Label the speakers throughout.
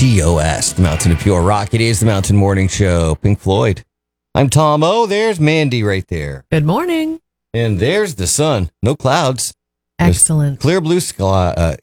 Speaker 1: TOS, the Mountain of Pure Rock. It is the Mountain Morning Show. Pink Floyd. I'm Tom O. There's Mandy right there.
Speaker 2: Good morning.
Speaker 1: And there's the sun. No clouds.
Speaker 2: Excellent.
Speaker 1: Clear blue sky.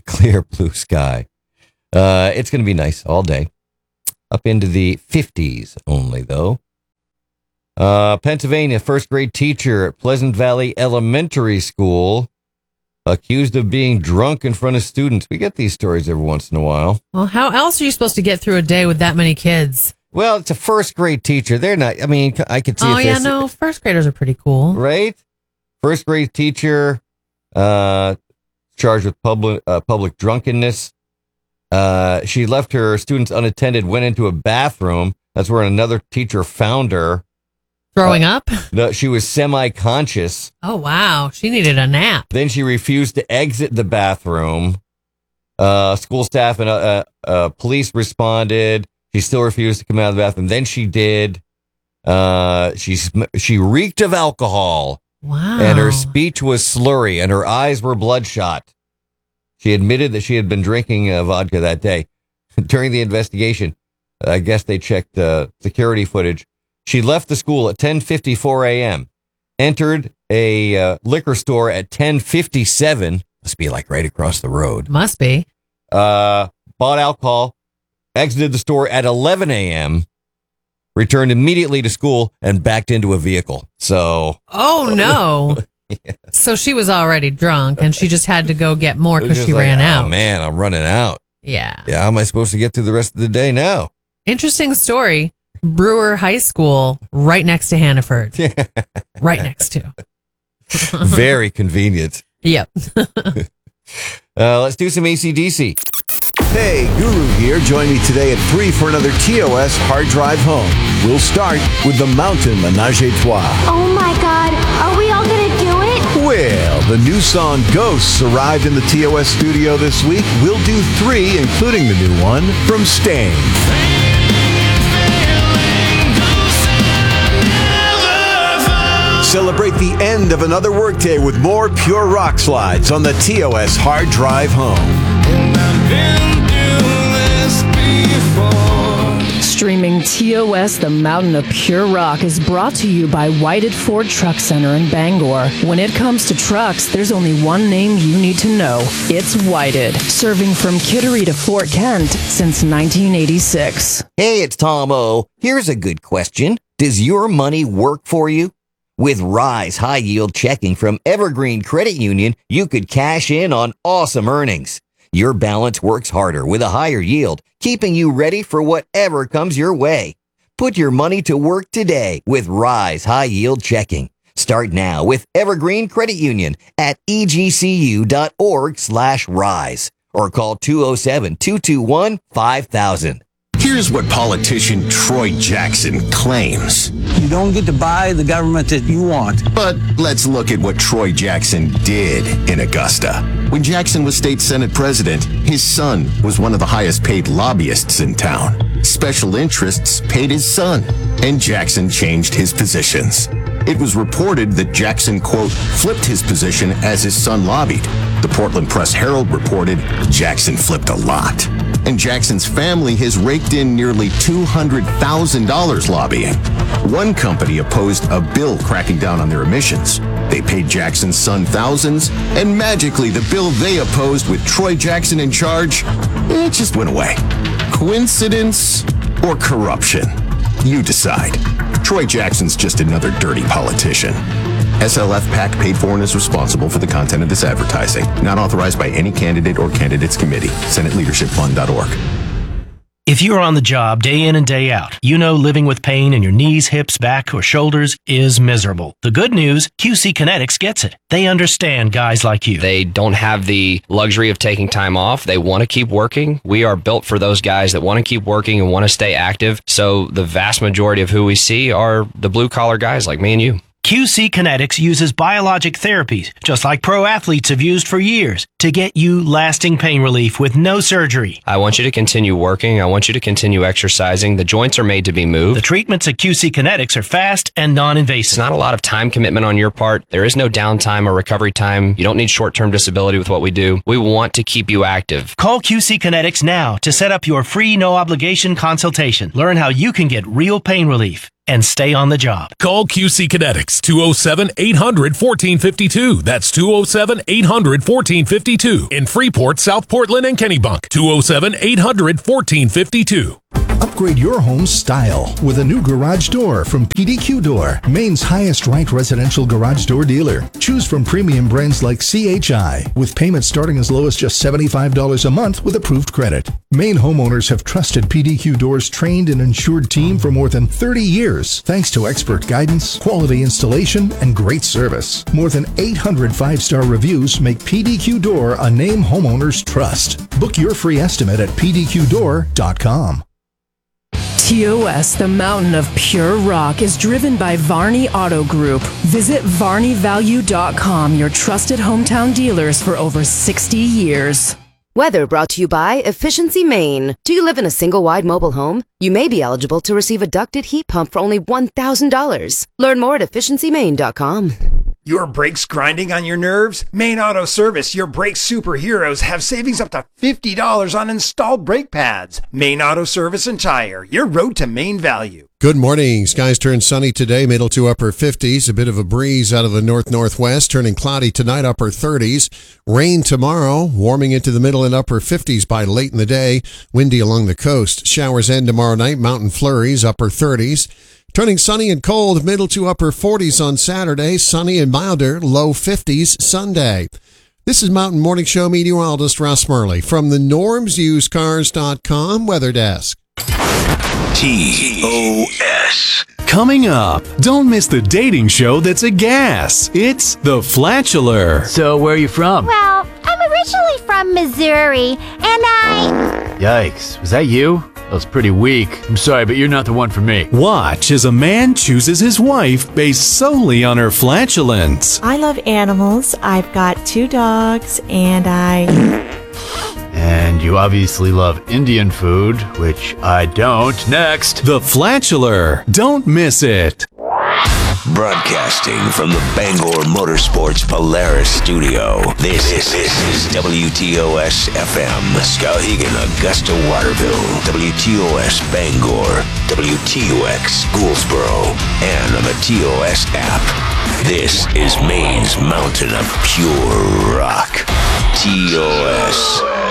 Speaker 1: It's going to be nice all day. Up into the 50s only, though. Pennsylvania, first grade teacher at Pleasant Valley Elementary School accused of being drunk in front of students. We get these stories every once in a while.
Speaker 2: Well, how else are you supposed to get through a day with that many kids?
Speaker 1: Well, it's a first grade teacher. They're not, I mean, I could see.
Speaker 2: Oh, yeah, no, first graders are pretty cool.
Speaker 1: Right? First grade teacher, charged with public drunkenness. She left her students unattended, went into a bathroom. That's where another teacher found her.
Speaker 2: Throwing up?
Speaker 1: No, she was semi-conscious.
Speaker 2: Oh, wow. She needed a nap.
Speaker 1: Then she refused to exit the bathroom. School staff and police responded. She still refused to come out of the bathroom. Then she did. She reeked of alcohol.
Speaker 2: Wow.
Speaker 1: And her speech was slurry and her eyes were bloodshot. She admitted that she had been drinking vodka that day. During the investigation, I guess they checked security footage. She left the school at 10:54 a.m., entered a liquor store at 10:57. Must be like right across the road.
Speaker 2: Must be.
Speaker 1: Bought alcohol, exited the store at 11 a.m., returned immediately to school, and backed into a vehicle. So.
Speaker 2: Oh, no.
Speaker 1: Yeah.
Speaker 2: So she was already drunk, and she just had to go get more because she ran out.
Speaker 1: Oh, man, I'm running out.
Speaker 2: Yeah.
Speaker 1: Yeah, how am I supposed to get through the rest of the day now?
Speaker 2: Interesting story. Brewer High School, right next to Hannaford. Right next to.
Speaker 1: Very convenient.
Speaker 2: Yep.
Speaker 1: Let's do some AC/DC.
Speaker 3: Hey, Guru here. Join me today at 3 for another TOS Hard Drive Home. We'll start with the Mountain Menage a Trois.
Speaker 4: Oh my God, are we all gonna do it?
Speaker 3: Well, the new song Ghosts arrived in the TOS studio this week. We'll do 3, including the new one from Sting. Celebrate the end of another workday with more pure rock slides on the TOS Hard Drive Home.
Speaker 5: Streaming TOS, the Mountain of Pure Rock, is brought to you by Whited Ford Truck Center in Bangor. When it comes to trucks, there's only one name you need to know. It's Whited, serving from Kittery to Fort Kent since 1986.
Speaker 1: Hey, it's Tom O. Here's a good question. Does your money work for you? With Rise High Yield Checking from Evergreen Credit Union, you could cash in on awesome earnings. Your balance works harder with a higher yield, keeping you ready for whatever comes your way. Put your money to work today with Rise High Yield Checking. Start now with Evergreen Credit Union at egcu.org/rise or call 207-221-5000.
Speaker 6: Here's what politician Troy Jackson claims.
Speaker 7: You don't get to buy the government that you want.
Speaker 6: But let's look at what Troy Jackson did in Augusta. When Jackson was state senate president, his son was one of the highest paid lobbyists in town. Special interests paid his son, and Jackson changed his positions. It was reported that Jackson, quote, flipped his position as his son lobbied. The Portland Press-Herald reported Jackson flipped a lot. And Jackson's family has raked in nearly $200,000 lobbying. One company opposed a bill cracking down on their emissions. They paid Jackson's son thousands, and magically the bill they opposed with Troy Jackson in charge, it just went away. Coincidence or corruption? You decide. Troy Jackson's just another dirty politician. SLF PAC paid for and is responsible for the content of this advertising. Not authorized by any candidate or candidates committee. SenateLeadershipFund.org.
Speaker 8: If you're on the job day in and day out, you know living with pain in your knees, hips, back, or shoulders is miserable. The good news, QC Kinetics gets it. They understand guys like you.
Speaker 9: They don't have the luxury of taking time off. They want to keep working. We are built for those guys that want to keep working and want to stay active. So the vast majority of who we see are the blue-collar guys like me and you.
Speaker 8: QC Kinetics uses biologic therapies, just like pro athletes have used for years, to get you lasting pain relief with no surgery.
Speaker 9: I want you to continue working. I want you to continue exercising. The joints are made to be moved.
Speaker 8: The treatments at QC Kinetics are fast and non-invasive.
Speaker 9: It's not a lot of time commitment on your part. There is no downtime or recovery time. You don't need short-term disability with what we do. We want to keep you active.
Speaker 8: Call QC Kinetics now to set up your free no-obligation consultation. Learn how you can get real pain relief and stay on the job.
Speaker 10: Call QC Kinetics, 207-800-1452. That's 207-800-1452. In Freeport, South Portland, and Kennebunk, 207-800-1452.
Speaker 11: Upgrade your home's style with a new garage door from PDQ Door, Maine's highest ranked residential garage door dealer. Choose from premium brands like CHI, with payments starting as low as just $75 a month with approved credit. Maine homeowners have trusted PDQ Door's trained and insured team for more than 30 years, thanks to expert guidance, quality installation, and great service. More than 800 5-star reviews make PDQ Door a name homeowners trust. Book your free estimate at pdqdoor.com.
Speaker 5: TOS, the mountain of pure rock, is driven by Varney Auto Group. Visit VarneyValue.com, your trusted hometown dealers for over 60 years.
Speaker 12: Weather brought to you by Efficiency Maine. Do you live in a single-wide mobile home? You may be eligible to receive a ducted heat pump for only $1,000. Learn more at efficiencymaine.com.
Speaker 13: Your brakes grinding on your nerves? Maine Auto Service, your brake superheroes, have savings up to $50 on installed brake pads. Maine Auto Service and Tire, your road to Maine value.
Speaker 14: Good morning. Skies turn sunny today, middle to upper 50s. A bit of a breeze out of the north-northwest, turning cloudy tonight, upper 30s. Rain tomorrow, warming into the middle and upper 50s by late in the day. Windy along the coast. Showers end tomorrow night, mountain flurries, upper 30s. Turning sunny and cold, middle to upper 40s on Saturday. Sunny and milder, low 50s Sunday. This is Mountain Morning Show meteorologist Russ Murley from the normsusedcars.com weather desk.
Speaker 15: TOS. Coming up, don't miss the dating show that's a gas. It's The Flatulor.
Speaker 16: So, where are you from?
Speaker 4: Well, I'm originally from Missouri, and
Speaker 16: Yikes, was that you? That was pretty weak. I'm sorry, but you're not the one for me.
Speaker 15: Watch as a man chooses his wife based solely on her flatulence.
Speaker 17: I love animals. I've got 2 dogs, and
Speaker 16: And you obviously love Indian food, which I don't. Next.
Speaker 15: The Flatulor. Don't miss it. Broadcasting from the Bangor Motorsports Polaris studio, this is WTOS FM, Skowhegan, Augusta, Waterville, WTOS Bangor, WTOX Gouldsboro, and on the TOS app. This is Maine's mountain of pure rock. TOS.